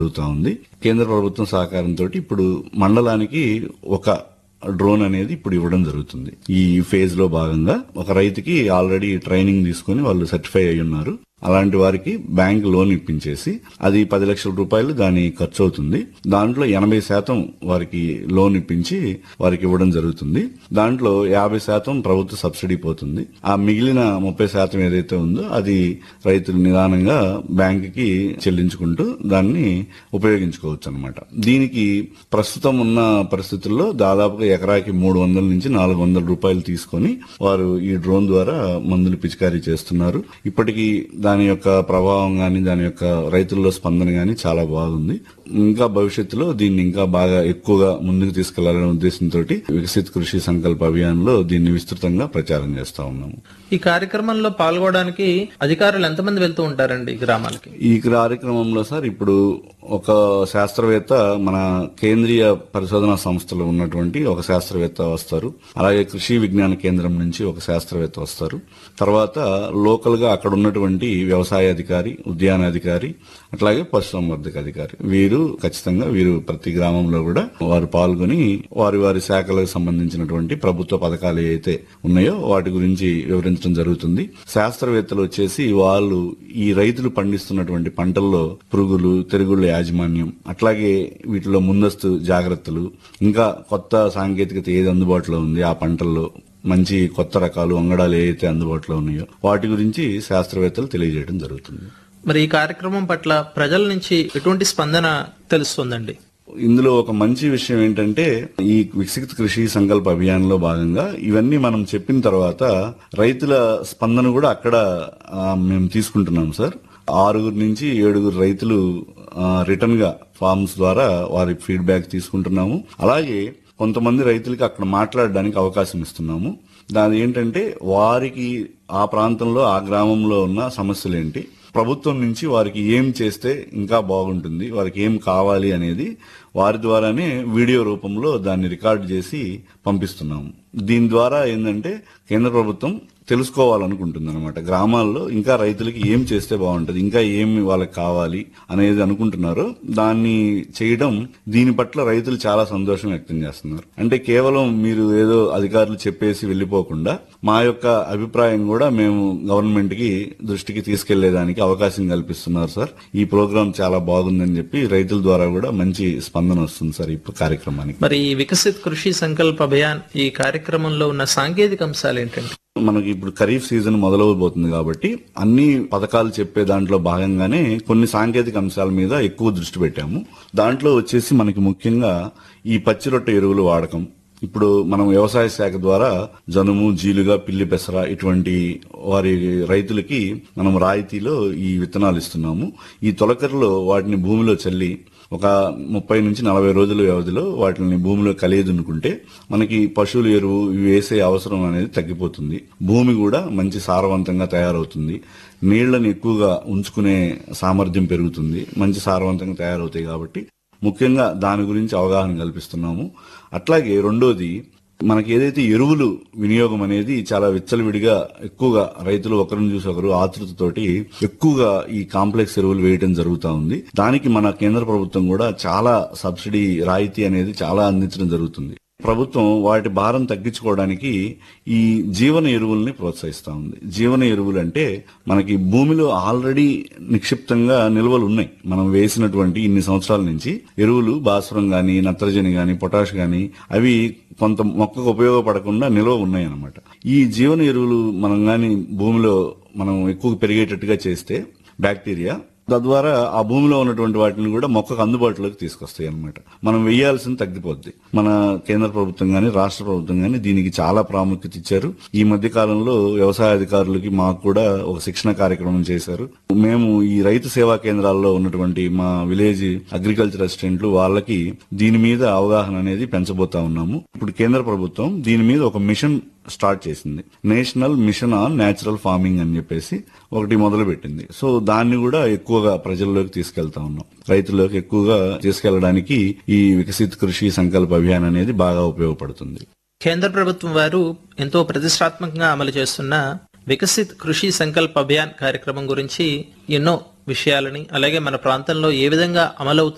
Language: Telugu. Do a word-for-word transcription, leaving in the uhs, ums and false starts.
జరుగుతా ఉంది. కేంద్ర ప్రభుత్వం సహకారంతో ఇప్పుడు మండలానికి ఒక డ్రోన్ అనేది ఇప్పుడు ఇవ్వడం జరుగుతుంది. ఈ ఫేజ్ లో భాగంగా ఒక రైతుకి ఆల్రెడీ ట్రైనింగ్ తీసుకుని వాళ్ళు సర్టిఫై అయి ఉన్నారు. అలాంటి వారికి బ్యాంక్ లోన్ ఇప్పించేసి అది పది లక్షల రూపాయలు దాని ఖర్చు అవుతుంది. దాంట్లో ఎనభై శాతం వారికి లోన్ ఇప్పించి వారికి ఇవ్వడం జరుగుతుంది. దాంట్లో యాభై శాతం ప్రభుత్వ సబ్సిడీ పోతుంది. ఆ మిగిలిన ముప్పై శాతం ఏదైతే ఉందో అది రైతులు నిదానంగా బ్యాంకుకి చెల్లించుకుంటూ దాన్ని ఉపయోగించుకోవచ్చు అన్నమాట. దీనికి ప్రస్తుతం ఉన్న పరిస్థితుల్లో దాదాపుగా ఎకరాకి మూడు వందల నుంచి నాలుగు వందల రూపాయలు తీసుకొని వారు ఈ డ్రోన్ ద్వారా మందులు పిచికారీ చేస్తున్నారు. ఇప్పటికీ దాని యొక్క ప్రభావం గాని దాని యొక్క రైతుల్లో స్పందన గాని చాలా బాగుంది. ఇంకా భవిష్యత్తులో దీన్ని ఇంకా బాగా ఎక్కువగా ముందుకు తీసుకెళ్లాలనే ఉద్దేశంతో వికసిత్ కృషి సంకల్ప అభియాన్ లో దీన్ని విస్తృతంగా ప్రచారం చేస్తా ఉన్నాము. ఈ కార్యక్రమంలో పాల్గొనడానికి అధికారులు ఎంతమంది వెళ్తూ ఉంటారండి గ్రామాలకి? ఈ కార్యక్రమంలో సార్ ఇప్పుడు ఒక శాస్త్రవేత్త మన కేంద్రీయ పరిశోధనా సంస్థలో ఉన్నటువంటి ఒక శాస్త్రవేత్త వస్తారు. అలాగే కృషి విజ్ఞాన కేంద్రం నుంచి ఒక శాస్త్రవేత్త వస్తారు. తర్వాత లోకల్ గా అక్కడ ఉన్నటువంటి వ్యవసాయ అధికారి, ఉద్యాన అధికారి, అట్లాగే పశుసంవర్ధక అధికారి వీరు ఖచ్చితంగా వీరు ప్రతి గ్రామంలో కూడా వారు పాల్గొని వారి వారి శాఖలకు సంబంధించినటువంటి ప్రభుత్వ పథకాలు ఏవైతే ఉన్నాయో వాటి గురించి వివరించడం జరుగుతుంది. శాస్త్రవేత్తలు వచ్చేసి వాళ్ళు ఈ రైతులు పండిస్తున్నటువంటి పంటల్లో పురుగులు, తెగుళ్ల యాజమాన్యం, అట్లాగే వీటిలో ముందస్తు జాగ్రత్తలు, ఇంకా కొత్త సాంకేతికత ఏది అందుబాటులో ఉంది ఆ పంటల్లో, మంచి కొత్త రకాలు వంగడాలు ఏవైతే అందుబాటులో ఉన్నాయో వాటి గురించి శాస్త్రవేత్తలు తెలియజేయడం జరుగుతుంది. మరి ఈ కార్యక్రమం పట్ల ప్రజల నుంచి ఎటువంటి స్పందన తెలుస్తుందండి? ఇందులో ఒక మంచి విషయం ఏంటంటే ఈ వికసిత్ కృషి సంకల్ప అభియాన్ లో భాగంగా ఇవన్నీ మనం చెప్పిన తర్వాత రైతుల స్పందన కూడా అక్కడ మేము తీసుకుంటున్నాం సార్. ఆరుగురు నుంచి ఏడుగురు రైతులు రిటర్న్ గా ఫార్మ్స్ ద్వారా వారి ఫీడ్బ్యాక్ తీసుకుంటున్నాము. అలాగే కొంతమంది రైతులకి అక్కడ మాట్లాడడానికి అవకాశం ఇస్తున్నాము. దాని ఏంటంటే వారికి ఆ ప్రాంతంలో ఆ గ్రామంలో ఉన్న సమస్యలు ఏంటి, ప్రభుత్వం నుంచి వారికి ఏం చేస్తే ఇంకా బాగుంటుంది, వారికి ఏం కావాలి అనేది వారి ద్వారానే వీడియో రూపంలో దాన్ని రికార్డు చేసి పంపిస్తున్నాము. దీని ద్వారా ఏంటంటే కేంద్ర ప్రభుత్వం తెలుసుకోవాలనుకుంటుంది అనమాట. గ్రామాల్లో ఇంకా రైతులకి ఏం చేస్తే బాగుంటుంది, ఇంకా ఏమి వాళ్ళకి కావాలి అనేది అనుకుంటున్నారో దాన్ని చేయడం, దీని పట్ల రైతులు చాలా సంతోషం వ్యక్తం చేస్తున్నారు. అంటే కేవలం మీరు ఏదో అధికారులు చెప్పేసి వెళ్లిపోకుండా మా యొక్క అభిప్రాయం కూడా మేము గవర్నమెంట్ కి దృష్టికి తీసుకెళ్లేదానికి అవకాశం కల్పిస్తున్నారు సార్. ఈ ప్రోగ్రాం చాలా బాగుందని చెప్పి రైతుల ద్వారా కూడా మంచి స్పందన వస్తుంది సార్ ఈ కార్యక్రమానికి. మరి ఈ వికసిత్ కృషి సంకల్ప అభియాన్ ఈ కార్యక్రమంలో ఉన్న సాంకేతిక అంశాలు ఏంటంటే? మనకి ఇప్పుడు ఖరీఫ్ సీజన్ మొదలవబోతుంది కాబట్టి అన్ని పథకాలు చెప్పే దాంట్లో భాగంగానే కొన్ని సాంకేతిక అంశాల మీద ఎక్కువ దృష్టి పెట్టాము. దాంట్లో వచ్చేసి మనకి ముఖ్యంగా ఈ పచ్చి రొట్టె ఎరువులు వాడకం. ఇప్పుడు మనం వ్యవసాయ శాఖ ద్వారా జనుము, జీలుగా, పిల్లి పెసర ఇటువంటి వారి రైతులకి మనం రాయితీలో ఈ విత్తనాలు ఇస్తున్నాము. ఈ తొలకరిలో వాటిని భూమిలో చల్లి ఒక ముప్పై నుంచి నలభై రోజుల వ్యవధిలో వాటిని భూమిలో కలియదునుకుంటే మనకి పశువుల ఎరువు ఇవి వేసే అవసరం అనేది తగ్గిపోతుంది. భూమి కూడా మంచి సారవంతంగా తయారవుతుంది. నీళ్లను ఎక్కువగా ఉంచుకునే సామర్థ్యం పెరుగుతుంది. మంచి సారవంతంగా తయారవుతాయి కాబట్టి ముఖ్యంగా దాని గురించి అవగాహన కల్పిస్తున్నాము. అట్లాగే రెండోది మనకి ఏదైతే ఎరువులు వినియోగం అనేది చాలా విచ్చలవిడిగా ఎక్కువగా రైతులు ఒకరిని చూసి ఒకరు ఆతృతతోటి ఎక్కువగా ఈ కాంప్లెక్స్ ఎరువులు వేయడం జరుగుతూ ఉంది. దానికి మన కేంద్ర ప్రభుత్వం కూడా చాలా సబ్సిడీ రాయితీ అనేది చాలా అందించడం జరుగుతుంది. ప్రభుత్వం వాటి భారం తగ్గించుకోవడానికి ఈ జీవన ఎరువుల్ని ప్రోత్సహిస్తా ఉంది. జీవన ఎరువులు అంటే మనకి భూమిలో ఆల్రెడీ నిక్షిప్తంగా నిల్వలు ఉన్నాయి. మనం వేసినటువంటి ఇన్ని సంవత్సరాల నుంచి ఎరువులు భాస్వరం గాని, నత్రజని గాని, పొటాష్ గాని అవి కొంత మొక్కకు ఉపయోగపడకుండా నిల్వ ఉన్నాయి అన్నమాట. ఈ జీవన ఎరువులు మనం గాని భూమిలో మనం ఎక్కువ పెరిగేటట్టుగా చేస్తే బ్యాక్టీరియా తద్వారా ఆ భూమిలో ఉన్నటువంటి వాటిని కూడా మొక్కకు అందుబాటులోకి తీసుకొస్తాయి అన్నమాట. మనం వేయాల్సింది తగ్గిపోద్ది. మన కేంద్ర ప్రభుత్వం గాని, రాష్ట్ర ప్రభుత్వం గాని దీనికి చాలా ప్రాముఖ్యత ఇచ్చారు. ఈ మధ్య కాలంలో వ్యవసాయ అధికారులకి మాకు కూడా ఒక శిక్షణ కార్యక్రమం చేశారు. మేము ఈ రైతు సేవా కేంద్రాల్లో ఉన్నటువంటి మా విలేజ్ అగ్రికల్చర్ అసిస్టెంట్లు వాళ్ళకి దీని మీద అవగాహన అనేది పెంచబోతా ఉన్నాము. ఇప్పుడు కేంద్ర ప్రభుత్వం దీని మీద ఒక మిషన్ స్టార్ట్ చేసింది. National mission on natural farming అని చెప్పేసి ఒకటి మొదలు పెట్టింది. సో దాన్ని కూడా ఎక్కువగా ప్రజల్లోకి తీసుకెళ్తా ఉన్నాం. రైతుల్లోకి ఎక్కువగా తీసుకెళ్లడానికి ఈ వికసిత్ కృషి సంకల్ప అభియాన్ అనేది బాగా ఉపయోగపడుతుంది. కేంద్ర ప్రభుత్వం వారు ఎంతో ప్రతిష్టాత్మకంగా అమలు చేస్తున్న వికసిత్ కృషి సంకల్ప అభియాన్ కార్యక్రమం గురించి ఎన్నో విషయాలని, అలాగే మన ప్రాంతంలో ఏ విధంగా అమలవుతుంది